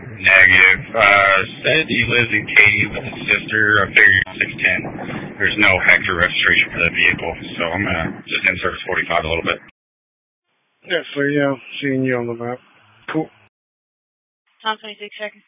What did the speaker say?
Negative. Said he lives in Katy with his sister. I figured 610. There's no Hector registration for that vehicle, so I'm gonna just insert 45 a little bit. Yeah, so seeing you on the map. Cool. Tom, 26 seconds.